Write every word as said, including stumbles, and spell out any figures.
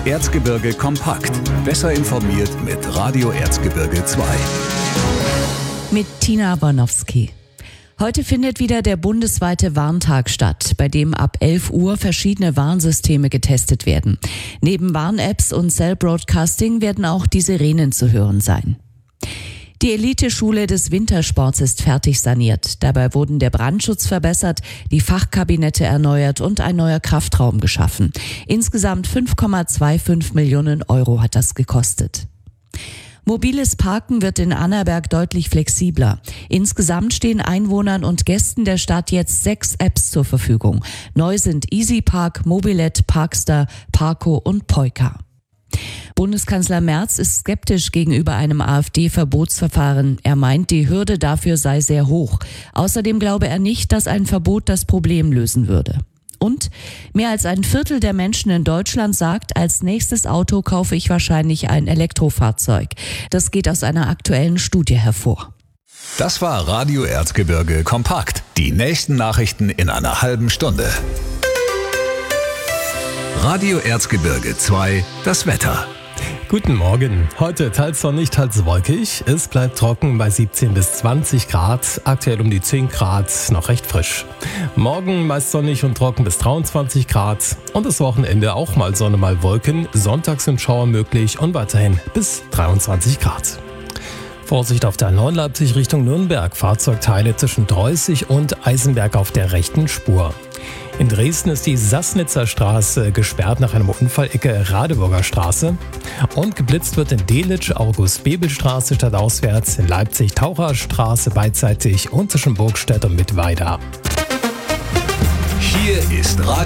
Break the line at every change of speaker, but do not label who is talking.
Erzgebirge kompakt. Besser informiert mit Radio Erzgebirge zwei.
Mit Tina Bornowski. Heute findet wieder der bundesweite Warntag statt, bei dem ab elf Uhr verschiedene Warnsysteme getestet werden. Neben Warn-Apps und Cell-Broadcasting werden auch die Sirenen zu hören sein. Die Eliteschule des Wintersports ist fertig saniert. Dabei wurden der Brandschutz verbessert, die Fachkabinette erneuert und ein neuer Kraftraum geschaffen. Insgesamt fünf Komma fünfundzwanzig Millionen Euro hat das gekostet. Mobiles Parken wird in Annaberg deutlich flexibler. Insgesamt stehen Einwohnern und Gästen der Stadt jetzt sechs Apps zur Verfügung. Neu sind EasyPark, Mobilet, Parkstar, Parko und Polka. Bundeskanzler Merz ist skeptisch gegenüber einem AfD-Verbotsverfahren. Er meint, die Hürde dafür sei sehr hoch. Außerdem glaube er nicht, dass ein Verbot das Problem lösen würde. Und mehr als ein Viertel der Menschen in Deutschland sagt, als nächstes Auto kaufe ich wahrscheinlich ein Elektrofahrzeug. Das geht aus einer aktuellen Studie hervor.
Das war Radio Erzgebirge kompakt. Die nächsten Nachrichten in einer halben Stunde. Radio Erzgebirge zwei, das Wetter.
Guten Morgen. Heute teils sonnig, teils wolkig. Es bleibt trocken bei siebzehn bis zwanzig Grad. Aktuell um die zehn Grad, noch recht frisch. Morgen meist sonnig und trocken bis dreiundzwanzig Grad. Und das Wochenende auch mal Sonne, mal Wolken. Sonntags sind Schauer möglich und weiterhin bis dreiundzwanzig Grad. Vorsicht auf der A neun Leipzig Richtung Nürnberg. Fahrzeugteile zwischen Dreußig und Eisenberg auf der rechten Spur. In Dresden ist die Sassnitzer Straße gesperrt nach einem Unfall Ecke Radeburger Straße. Und geblitzt wird in Delitzsch August-Bebel-Straße stadtauswärts, in Leipzig Taucherstraße beidseitig und zwischen Burgstedt und Mittweida.
Hier ist Radio